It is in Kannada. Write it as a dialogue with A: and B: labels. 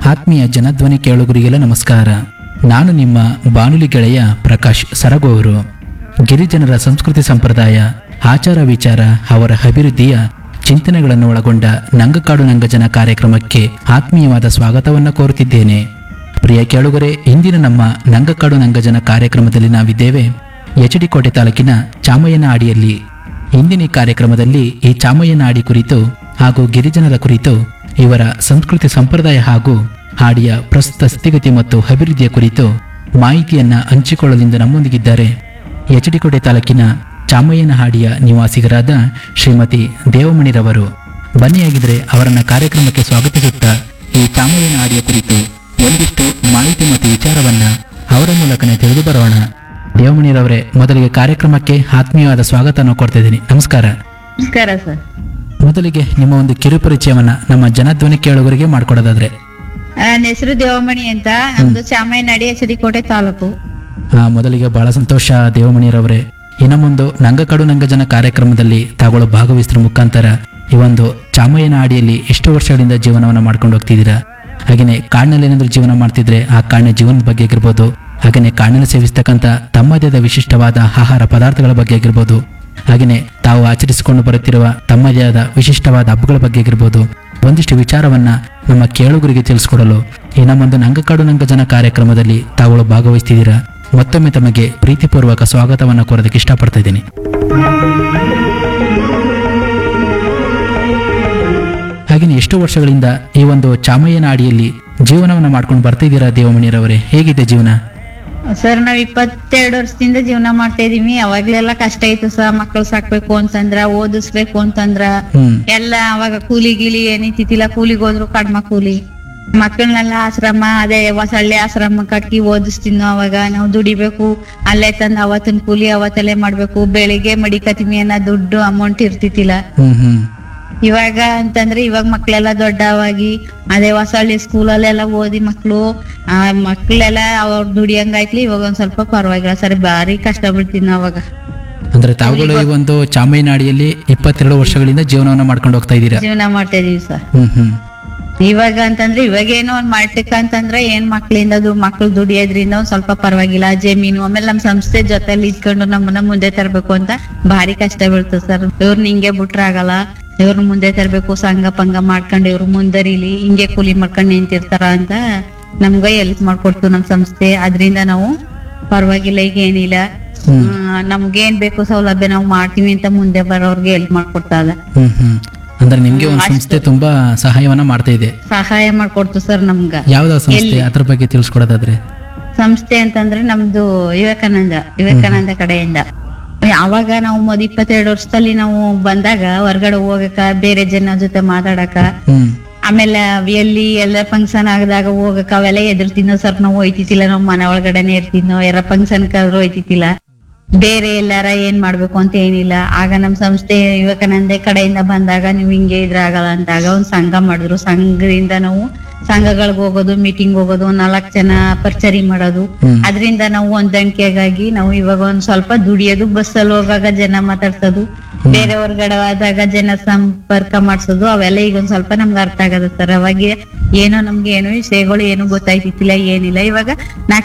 A: ಆತ್ಮೀಯ ಜನಧ್ವನಿ ಕೇಳುಗರಿಗೆಲ್ಲ ನಮಸ್ಕಾರ. ನಾನು ನಿಮ್ಮ ಬಾನುಲಿ ಗೆಳೆಯ ಪ್ರಕಾಶ್ ಸರಗೂರು. ಗಿರಿಜನರ ಸಂಸ್ಕೃತಿ ಸಂಪ್ರದಾಯ, ಆಚಾರ ವಿಚಾರ, ಅವರ ಅಭಿವೃದ್ಧಿಯ ಚಿಂತನೆಗಳನ್ನು ಒಳಗೊಂಡ ನಂಗಕಾಡು ನಂಗಜನ ಕಾರ್ಯಕ್ರಮಕ್ಕೆ ಆತ್ಮೀಯವಾದ ಸ್ವಾಗತವನ್ನು ಕೋರುತ್ತಿದ್ದೇನೆ. ಪ್ರಿಯ ಕೇಳುಗರೆ, ಇಂದಿನ ನಮ್ಮ ನಂಗಕಾಡು ನಂಗಜನ ಕಾರ್ಯಕ್ರಮದಲ್ಲಿ ನಾವಿದ್ದೇವೆ ಎಚ್.ಡಿ. ಕೋಟೆ ತಾಲೂಕಿನ ಚಾಮಯ್ಯನಹಾಡಿಯಲ್ಲಿ. ಇಂದಿನ ಈ ಕಾರ್ಯಕ್ರಮದಲ್ಲಿ ಈ ಚಾಮಯ್ಯನಹಾಡಿ ಕುರಿತು ಹಾಗೂ ಗಿರಿಜನರ ಕುರಿತು, ಇವರ ಸಂಸ್ಕೃತಿ ಸಂಪ್ರದಾಯ ಹಾಗೂ ಹಾಡಿಯ ಪ್ರಸ್ತುತ ಸ್ಥಿತಿಗತಿ ಮತ್ತು ಅಭಿವೃದ್ಧಿಯ ಕುರಿತು ಮಾಹಿತಿಯನ್ನ ಹಂಚಿಕೊಳ್ಳಲೆಂದು ನಮ್ಮೊಂದಿಗಿದ್ದಾರೆ ಎಚ್.ಡಿ. ಕೋಟೆ ತಾಲೂಕಿನ ಚಾಮಯ್ಯನಹಾಡಿಯ ನಿವಾಸಿಗರಾದ ಶ್ರೀಮತಿ ದೇವಮಣಿರವರು. ಬನ್ನಿಯಾಗಿದ್ರೆ ಅವರನ್ನ ಕಾರ್ಯಕ್ರಮಕ್ಕೆ ಸ್ವಾಗತಿಸುತ್ತಾ ಈ ಚಾಮಯ್ಯನಹಾಡಿಯ ಕುರಿತು ಒಂದಿಷ್ಟು ಮಾಹಿತಿ ಮತ್ತು ವಿಚಾರವನ್ನ ಅವರ ಮೂಲಕನೇ ತಿಳಿದು ಬರೋಣ. ದೇವಮಣಿರವರೇ, ಮೊದಲಿಗೆ ಕಾರ್ಯಕ್ರಮಕ್ಕೆ ಆತ್ಮೀಯವಾದ ಸ್ವಾಗತವನ್ನು ಕೊಡ್ತಾ ಇದ್ದೀನಿ. ನಮಸ್ಕಾರ.
B: ನಮಸ್ಕಾರ ಸರ್.
A: ಮೊದಲಿಗೆ ನಿಮ್ಮ ಒಂದು ಕಿರುಪರಿಚಯವನ್ನ ನಮ್ಮ ಜನಧ್ವನಿ ಕೇಳುಗರಿಗೆ ಮಾಡಿಕೊಡೋದಾದ್ರೆ.
B: ನನ್ನ ಹೆಸರು ದೇವಮಣಿ ಅಂತ, ನಮ್ದು ಚಾಮಯ್ಯನಹಾಡಿ ಎಚ್.ಡಿ. ಕೋಟೆ ತಾಲೂಕು.
A: ಮೊದಲಿಗೆ ಬಹಳ ಸಂತೋಷ ದೇವಮಣಿರವರೇ. ಇನ್ನು ಮುಂದೆ ನಂಗಕಾಡು ನಂಗಜನ ಕಾರ್ಯಕ್ರಮದಲ್ಲಿ ತಾಗಳು ಭಾಗವಹಿಸಿದ ಮುಖಾಂತರ ಈ ಒಂದು ಚಾಮಯ್ಯನಹಾಡಿಯಲ್ಲಿ ಎಷ್ಟು ವರ್ಷಗಳಿಂದ ಜೀವನವನ್ನು ಮಾಡ್ಕೊಂಡು ಹೋಗ್ತಿದ್ದೀರಾ, ಹಾಗೆಯೇ ಕಾಡಿನಲ್ಲಿ ಏನಾದರೂ ಜೀವನ ಮಾಡ್ತಿದ್ರೆ ಆ ಕಾಡಿನ ಜೀವನದ ಬಗ್ಗೆ ಆಗಿರ್ಬೋದು, ಹಾಗೆಯೇ ಕಾಡಿನಲ್ಲಿ ಸೇವಿಸ್ತಕ್ಕಂಥ ತಮ್ಮದೇ ಆದ ವಿಶಿಷ್ಟವಾದ ಆಹಾರ ಪದಾರ್ಥಗಳ ಬಗ್ಗೆ ಆಗಿರ್ಬೋದು, ಹಾಗೆಯೇ ತಾವು ಆಚರಿಸಿಕೊಂಡು ಬರುತ್ತಿರುವ ತಮ್ಮದೇ ಆದ ವಿಶಿಷ್ಟವಾದ ಹಬ್ಬಗಳ ಬಗ್ಗೆ ಆಗಿರ್ಬೋದು, ಒಂದಿಷ್ಟು ವಿಚಾರವನ್ನ ನಮ್ಮ ಕೇಳುಗರಿಗೆ ತಿಳಿಸ್ಕೊಡಲು ಈ ನಮ್ಮೊಂದು ನಂಗಕಾಡು ನಂಗಜನ ಕಾರ್ಯಕ್ರಮದಲ್ಲಿ ತಾವುಗಳು ಭಾಗವಹಿಸ್ತಿದ್ದೀರಾ. ಮತ್ತೊಮ್ಮೆ ತಮಗೆ ಪ್ರೀತಿಪೂರ್ವಕ ಸ್ವಾಗತವನ್ನು ಕೋರೋದಕ್ಕೆ ಇಷ್ಟಪಡ್ತಾ ಇದ್ದೀನಿ. ಹಾಗೆಯೇ ಎಷ್ಟು ವರ್ಷಗಳಿಂದ ಈ ಒಂದು ಚಾಮಯ್ಯನಹಾಡಿಯಲ್ಲಿ ಜೀವನವನ್ನು ಮಾಡ್ಕೊಂಡು ಬರ್ತಿದ್ದೀರಾ ದೇವಮಣಿರವರೇ? ಹೇಗಿದೆ ಜೀವನ?
B: ಸರ್, ನಾವ್ 22 ವರ್ಷದಿಂದ ಜೀವನ ಮಾಡ್ತಾ ಇದೀವಿ. ಅವಾಗ್ಲೆಲ್ಲ ಕಷ್ಟ ಇತ್ತು ಸರ್. ಮಕ್ಕಳು ಸಾಕ್ಬೇಕು ಅಂತಂದ್ರ, ಓದಿಸ್ಬೇಕು ಅಂತಂದ್ರ ಎಲ್ಲ ಅವಾಗ ಕೂಲಿ ಗೀಲಿ ಏನಿತ್ತಿಲ್ಲ. ಕೂಲಿಗೆ ಹೋದ್ರು ಕಡಿಮೆ ಕೂಲಿ. ಮಕ್ಕಳನ್ನೆಲ್ಲ ಆಶ್ರಮ, ಅದೇ ಹೊಸಳ್ಳಿ ಆಶ್ರಮ ಕಟ್ಟಿ ಓದಿಸ್ತೀನೋ. ಅವಾಗ ನಾವು ದುಡಿಬೇಕು, ಅಲ್ಲೇ ತಂದು ಅವತ್ತಿನ ಕೂಲಿ ಅವತ್ತಲ್ಲೇ ಮಾಡ್ಬೇಕು. ಬೆಳಿಗ್ಗೆ ಮಡಿಕತಿಮಿ ಅನ್ನೋ ದುಡ್ಡು ಅಮೌಂಟ್ ಇರ್ತಿತ್ತಿಲ್ಲ. ಇವಾಗ ಅಂತಂದ್ರೆ ಇವಾಗ ಮಕ್ಳೆಲ್ಲ ದೊಡ್ಡವಾಗಿ ಅದೇ ಹೊಸಳ್ಳಿ ಸ್ಕೂಲಲ್ಲೆಲ್ಲ ಓದಿ ಮಕ್ಳೆಲ್ಲ ಅವ್ರ ದುಡಿಯಂಗಾಯ್ತ್ಲಿ. ಇವಾಗ ಒಂದ್ ಸ್ವಲ್ಪ ಪರವಾಗಿಲ್ಲ ಸರಿ. ಭಾರಿ ಕಷ್ಟ ಬೀಳ್ತೀನಿ ಅವಾಗ.
A: ಅಂದ್ರೆ ತಾವುಗಳು ಈ ಒಂದು ಚಾಮಯ್ಯನಹಾಡಿಯಲ್ಲಿ 22 ವರ್ಷಗಳಿಂದ ಜೀವನವನ್ನು ಮಾಡ್ಕೊಂಡು ಹೋಗ್ತಾ ಇದ್ದೀರಾ?
B: ಜೀವನ ಮಾಡ್ತಾ ಇದೀವಿ ಸರ್. ಇವಾಗ ಅಂತಂದ್ರೆ ಇವಾಗೇನೋ ಒಂದ್ ಮಾಡ್ಲಿಕ್ಕ ಅಂತಂದ್ರೆ ಏನ್ ಮಕ್ಳು ದುಡಿಯೋದ್ರಿಂದ ಒಂದ್ ಸ್ವಲ್ಪ ಪರವಾಗಿಲ್ಲ. ಜಮೀನು ಆಮೇಲೆ ನಮ್ ಸಂಸ್ಥೆ ಜೊತೆಲಿ ಇದ್ಕೊಂಡು ನಮ್ಮನ್ನ ಮುಂದೆ ತರ್ಬೇಕು ಅಂತ ಭಾರಿ ಕಷ್ಟ ಬೀಳ್ತದೆ ಸರ್. ಇವ್ರನ್ನ ಹಿಂಗೆ ಬಿಟ್ರ ಆಗಲ್ಲ, ಇವ್ರನ್ನ ಮುಂದೆ ತರ್ಬೇಕು. ಸಂಘ ಪಂಗ ಮಾಡ್ಕೊಂಡು ಇವ್ರು ಮುಂದರಿಲಿ, ಹಿಂಗೆ ಕೂಲಿ ಮಾಡ್ಕೊಂಡು ನಿಂತಿರ್ತಾರ ಅಂತ ನಮ್ಗ ಹೆಲ್ಪ್ ಮಾಡ್ಕೊಡ್ತು ನಮ್ ಸಂಸ್ಥೆ. ಅದ್ರಿಂದ ನಾವು ಪರವಾಗಿಲ್ಲ, ಈಗ ಏನಿಲ್ಲ. ನಮ್ಗೇನ್ ಬೇಕು ಸೌಲಭ್ಯ ನಾವು ಮಾಡ್ತೀವಿ ಅಂತ ಮುಂದೆ ಬರೋರ್ಗೆ ಹೆಲ್ಪ್ ಮಾಡ್ಕೊಡ್ತಾ ಇದ.
A: ಅಂದ್ರೆ ನಿಮ್ಗೆ ಒಂದು ಸಂಸ್ಥೆ ತುಂಬಾ ಸಹಾಯವನ್ನ ಮಾಡ್ತಾ ಇದೆ.
B: ಸಹಾಯ ಮಾಡ್ಕೊಡ್ತು ಸರ್ ನಮ್ಗ.
A: ಯಾವ್ದಾವ ಸಂಸ್ಥೆ, ಅದ್ರ ಬಗ್ಗೆ ತಿಳಿಸ್ಕೊಡೋದಾದ್ರೆ?
B: ಸಂಸ್ಥೆ ಅಂತಂದ್ರೆ ನಮ್ದು ವಿವೇಕಾನಂದ ಕಡೆಯಿಂದ. ಅವಾಗ ನಾವು 22 ವರ್ಷದಲ್ಲಿ ನಾವು ಬಂದಾಗ ಹೊರ್ಗಡೆ ಹೋಗಕ, ಬೇರೆ ಜನ ಜೊತೆ ಮಾತಾಡಕ, ಆಮೇಲೆ ಎಲ್ಲಿ ಎಲ್ಲ ಫಂಕ್ಷನ್ ಆಗದಾಗ ಹೋಗಕ ಅವೆಲ್ಲ ಎದುರ್ತಿದ್ನೋ ಸರ್. ನಾವು ಹೋಯ್ತಿತ್ತಿಲ್ಲ, ನಾವ್ ಮನೆ ಒಳಗಡೆನೆ ಇರ್ತಿದ್ನೋ. ಯಾರ ಫಂಕ್ಷನ್ ಆದ್ರೂ ಹೋಯ್ತಿತ್ತಿಲ್ಲ. ಬೇರೆ ಎಲ್ಲಾರ ಏನ್ ಮಾಡ್ಬೇಕು ಅಂತ ಏನಿಲ್ಲ. ಆಗ ನಮ್ ಸಂಸ್ಥೆ ವಿವೇಕಾನಂದ ಕಡೆಯಿಂದ ಬಂದಾಗ ನೀವು ಹಿಂಗೆ ಇದ್ರಾಗಲ್ಲ ಅಂತಾಗ ಒಂದ್ ಸಂಘ ಮಾಡಿದ್ರು. ಸಂಘದಿಂದ ನಾವು ಸಂಘಗಳಿಗೆ ಹೋಗೋದು, ಮೀಟಿಂಗ್ ಹೋಗೋದು, 4 ಜನ ಪರಿಚಯ ಮಾಡೋದು. ಅದ್ರಿಂದ ನಾವು ಹೊಂದಾಣಿಕೆಗಾಗಿ ನಾವು ಇವಾಗ ಒಂದ್ ಸ್ವಲ್ಪ ದುಡಿಯೋದು, ಬಸ್ಸಲ್ಲಿ ಹೋಗಾಗ ಜನ ಮಾತಾಡ್ಸೋದು, ಬೇರೆ ಹೊರಗಡೆ ಆದಾಗ ಜನ ಸಂಪರ್ಕ ಮಾಡ್ಸೋದು, ಅವೆಲ್ಲ ಈಗ ಒಂದ್ ಸ್ವಲ್ಪ ನಮ್ಗೆ ಅರ್ಥ ಆಗದ ಸರ್. ಅವಾಗ ಏನೋ ನಮ್ಗೆ ಏನೋ ವಿಷಯಗಳು ಏನು ಗೊತ್ತಾಯ್ತಿತ್ತಿಲ್ಲ, ಏನಿಲ್ಲ. ಇವಾಗ